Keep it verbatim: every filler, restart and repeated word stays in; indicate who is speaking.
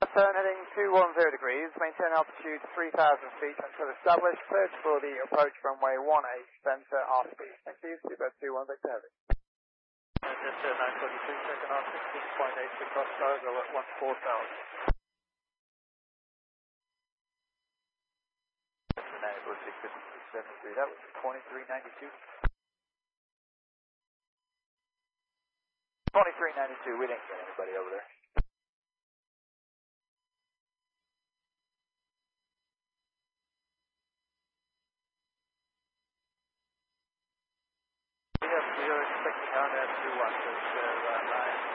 Speaker 1: Turn heading two one zero degrees, maintain altitude three thousand feet until established, cleared for the approach runway one eight, center R speed. Thank you, Seabird two one Victor Heavy.
Speaker 2: Center nine forty-three, second R sixteen point eight, across cargo at one four thousand. Center nine forty-six, fifty-six seventy-three, that was twenty-three ninety-two. twenty-three ninety-two, we didn't get anybody over there. We are expecting our two one, so uh, nine